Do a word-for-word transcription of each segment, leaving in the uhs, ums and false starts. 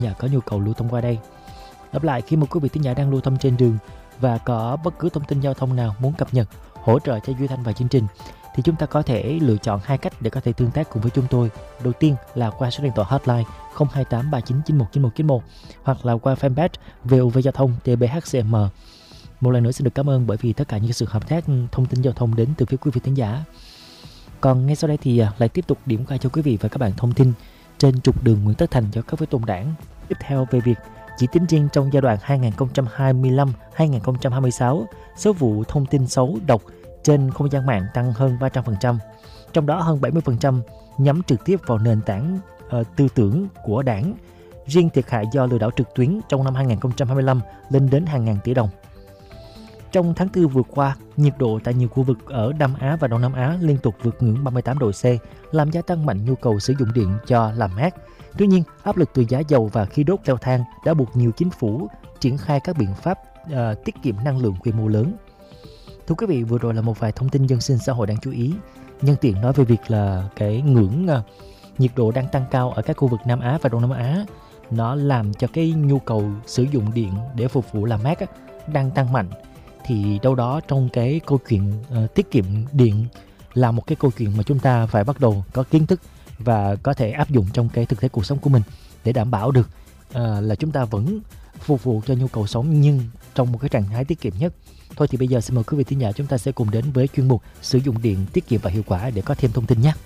và có nhu cầu lưu thông qua đây. Đáp lại, khi một quý vị thính giả đang lưu thông trên đường và có bất cứ thông tin giao thông nào muốn cập nhật, hỗ trợ cho Duy Thanh và chương trình, thì chúng ta có thể lựa chọn hai cách để có thể tương tác cùng với chúng tôi. Đầu tiên là qua số điện thoại hotline không hai tám ba chín chín một chín một chín một hoặc là qua fanpage vê o vê Giao thông tê bê hát xê em. Một lần nữa xin được cảm ơn bởi vì tất cả những sự hợp tác thông tin giao thông đến từ phía quý vị thính giả. Còn ngay sau đây thì lại tiếp tục điểm qua cho quý vị và các bạn thông tin trên trục đường Nguyễn Tất Thành do cấp với Tôn Đảng. Tiếp theo về việc chỉ tính riêng trong giai đoạn hai nghìn không trăm hai mươi lăm đến hai nghìn không trăm hai mươi sáu, số vụ thông tin xấu độc trên không gian mạng tăng hơn ba trăm phần trăm. Trong đó hơn bảy mươi phần trăm nhắm trực tiếp vào nền tảng uh, tư tưởng của Đảng. Riêng thiệt hại do lừa đảo trực tuyến trong năm hai nghìn không trăm hai mươi lăm lên đến hàng ngàn tỷ đồng. Trong tháng tư vừa qua, nhiệt độ tại nhiều khu vực ở Nam Á và Đông Nam Á liên tục vượt ngưỡng ba mươi tám độ C, làm gia tăng mạnh nhu cầu sử dụng điện cho làm mát. Tuy nhiên, áp lực từ giá dầu và khí đốt leo thang đã buộc nhiều chính phủ triển khai các biện pháp uh, tiết kiệm năng lượng quy mô lớn. Thưa quý vị, vừa rồi là một vài thông tin dân sinh xã hội đáng chú ý. Nhân tiện nói về việc là cái ngưỡng uh, nhiệt độ đang tăng cao ở các khu vực Nam Á và Đông Nam Á, nó làm cho cái nhu cầu sử dụng điện để phục vụ làm mát á, đang tăng mạnh. Thì đâu đó trong cái câu chuyện uh, tiết kiệm điện là một cái câu chuyện mà chúng ta phải bắt đầu có kiến thức và có thể áp dụng trong cái thực tế cuộc sống của mình để đảm bảo được uh, là chúng ta vẫn phục vụ cho nhu cầu sống nhưng trong một cái trạng thái tiết kiệm nhất. Thôi thì bây giờ xin mời quý vị thính giả chúng ta sẽ cùng đến với chuyên mục sử dụng điện tiết kiệm và hiệu quả để có thêm thông tin nhé.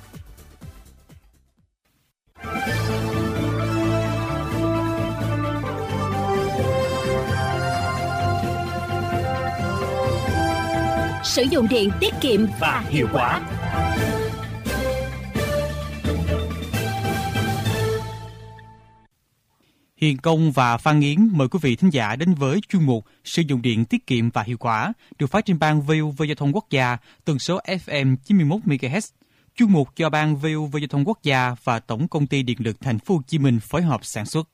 Sử dụng điện tiết kiệm và hiệu quả. Hiền Công và Phan Yến mời quý vị thính giả đến với chuyên mục Sử dụng điện tiết kiệm và hiệu quả được phát trên ban vê o vê Giao thông Quốc gia tần số ép em chín mươi mốt mê ga héc. Chuyên mục do ban vê o vê Giao thông Quốc gia và Tổng công ty Điện lực Thành phố Hồ Chí Minh phối hợp sản xuất.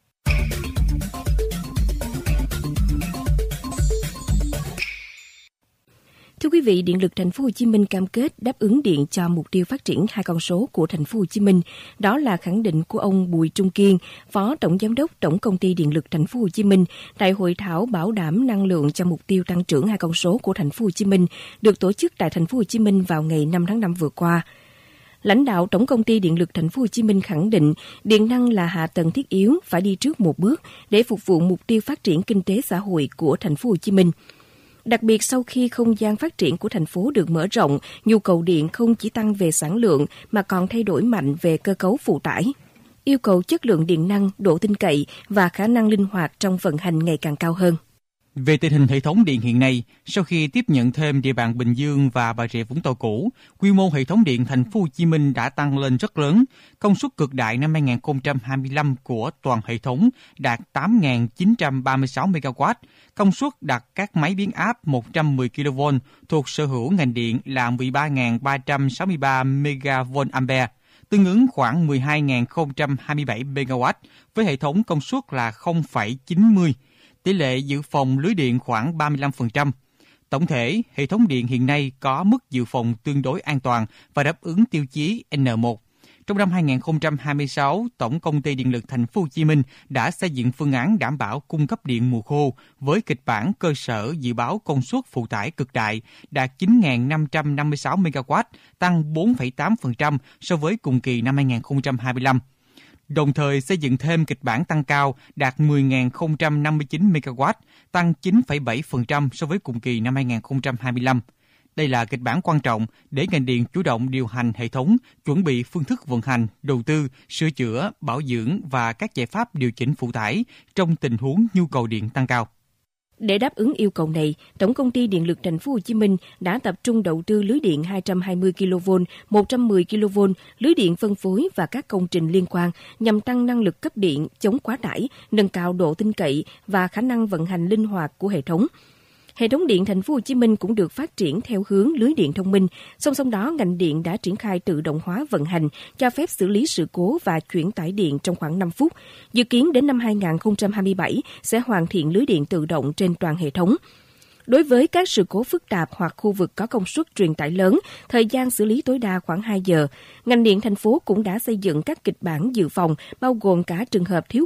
Thưa quý vị, Điện lực Thành phố Hồ Chí Minh cam kết đáp ứng điện cho mục tiêu phát triển hai con số của Thành phố Hồ Chí Minh. Đó là khẳng định của ông Bùi Trung Kiên, Phó Tổng giám đốc Tổng công ty Điện lực Thành phố Hồ Chí Minh tại hội thảo bảo đảm năng lượng cho mục tiêu tăng trưởng hai con số của Thành phố Hồ Chí Minh được tổ chức tại Thành phố Hồ Chí Minh vào ngày năm tháng năm vừa qua. Lãnh đạo Tổng công ty Điện lực Thành phố Hồ Chí Minh khẳng định điện năng là hạ tầng thiết yếu phải đi trước một bước để phục vụ mục tiêu phát triển kinh tế xã hội của Thành phố Hồ Chí Minh. Đặc biệt sau khi không gian phát triển của thành phố được mở rộng, nhu cầu điện không chỉ tăng về sản lượng mà còn thay đổi mạnh về cơ cấu phụ tải. Yêu cầu chất lượng điện năng, độ tin cậy và khả năng linh hoạt trong vận hành ngày càng cao hơn. Về tình hình hệ thống điện hiện nay, sau khi tiếp nhận thêm địa bàn Bình Dương và Bà Rịa Vũng Tàu cũ, quy mô hệ thống điện Thành phố Hồ Chí Minh đã tăng lên rất lớn. Công suất cực đại năm hai nghìn không trăm hai mươi lăm của toàn hệ thống đạt tám nghìn chín trăm ba mươi sáu mê ga oát. Công suất đặt các máy biến áp một trăm mười ki lô vôn thuộc sở hữu ngành điện là mười ba nghìn ba trăm sáu mươi ba mê ga vôn ampe, tương ứng khoảng mười hai nghìn không trăm hai mươi bảy mê ga oát với hệ thống công suất là không phẩy chín mươi. Tỷ lệ dự phòng lưới điện khoảng ba mươi lăm phần trăm. Tổng thể, hệ thống điện hiện nay có mức dự phòng tương đối an toàn và đáp ứng tiêu chí en một. Trong năm hai nghìn không trăm hai mươi sáu, Tổng công ty Điện lực Thành phố Hồ Chí Minh đã xây dựng phương án đảm bảo cung cấp điện mùa khô với kịch bản cơ sở dự báo công suất phụ tải cực đại đạt chín nghìn năm trăm năm mươi sáu mê ga oát, tăng bốn phẩy tám phần trăm so với cùng kỳ năm hai nghìn không trăm hai mươi lăm. Đồng thời xây dựng thêm kịch bản tăng cao đạt mười nghìn không trăm năm mươi chín mê ga oát, tăng chín phẩy bảy phần trăm so với cùng kỳ năm hai nghìn không trăm hai mươi lăm. Đây là kịch bản quan trọng để ngành điện chủ động điều hành hệ thống, chuẩn bị phương thức vận hành, đầu tư, sửa chữa, bảo dưỡng và các giải pháp điều chỉnh phụ tải trong tình huống nhu cầu điện tăng cao. Để đáp ứng yêu cầu này, Tổng công ty Điện lực Thành phố Hồ Chí Minh đã tập trung đầu tư lưới điện hai trăm hai mươi ki lô vôn, một trăm mười ki lô vôn, lưới điện phân phối và các công trình liên quan nhằm tăng năng lực cấp điện, chống quá tải, nâng cao độ tin cậy và khả năng vận hành linh hoạt của hệ thống. Hệ thống điện Thành phố Hồ Chí Minh cũng được phát triển theo hướng lưới điện thông minh. Song song đó, ngành điện đã triển khai tự động hóa vận hành, cho phép xử lý sự cố và chuyển tải điện trong khoảng năm phút. Dự kiến đến năm hai nghìn không trăm hai mươi bảy sẽ hoàn thiện lưới điện tự động trên toàn hệ thống. Đối với các sự cố phức tạp hoặc khu vực có công suất truyền tải lớn, thời gian xử lý tối đa khoảng hai giờ. Ngành điện thành phố cũng đã xây dựng các kịch bản dự phòng, bao gồm cả trường hợp thiếu